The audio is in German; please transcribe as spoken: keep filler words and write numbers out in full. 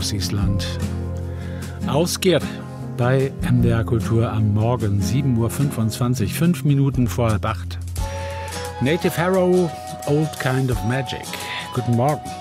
aus Island. Ausgeht bei M D R Kultur am Morgen, sieben Uhr fünfundzwanzig, fünf Minuten vor halb acht. Native Harrow, Old Kind of Magic. Guten Morgen.